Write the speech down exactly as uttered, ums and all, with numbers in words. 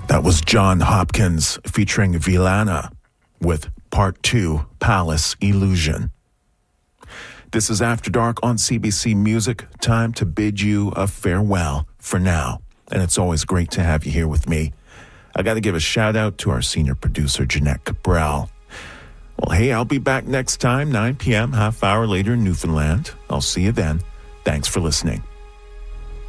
That was John Hopkins featuring Villana with Part two, Palace Illusion. This is After Dark on C B C Music. Time to bid you a farewell for now. And it's always great to have you here with me. I got to give a shout out to our senior producer, Jeanette Cabral. Well, hey, I'll be back next time, nine p.m., half hour later in Newfoundland. I'll see you then. Thanks for listening.